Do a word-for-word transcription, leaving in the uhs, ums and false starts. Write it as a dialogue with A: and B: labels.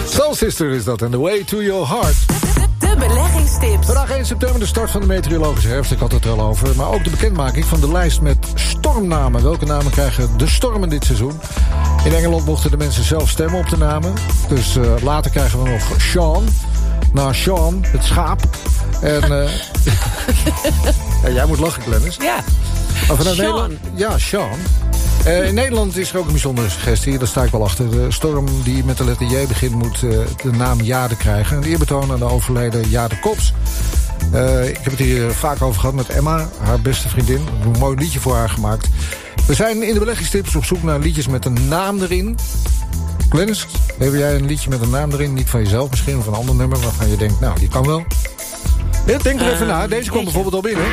A: Soul Sister is dat. And the way to your heart.
B: De beleggingstips.
A: Vandaag één september de start van de meteorologische herfst. Ik had het er al over. Maar ook de bekendmaking van de lijst met stormnamen. Welke namen krijgen de stormen dit seizoen? In Engeland mochten de mensen zelf stemmen op de namen. Dus uh, later krijgen we nog Sean. Nou, Sean, het schaap. En uh, ja, jij moet lachen, Glennis.
B: Ja.
A: Maar vanuit
B: Sean.
A: Nederland, ja, Sean. Uh, in Nederland is er ook een bijzondere suggestie. Daar sta ik wel achter. De storm die met de letter J begint moet uh, de naam Jade krijgen. Een eerbetoon aan de overleden Jade Kops. Uh, ik heb het hier vaak over gehad met Emma, haar beste vriendin. Ik heb een mooi liedje voor haar gemaakt. We zijn in de beleggingstips op zoek naar liedjes met een naam erin. Glennis, heb jij een liedje met een naam erin? Niet van jezelf misschien, of een ander nummer waarvan je denkt, nou, die kan wel. Ja, denk er even
B: uh,
A: na. Deze komt bijvoorbeeld al binnen.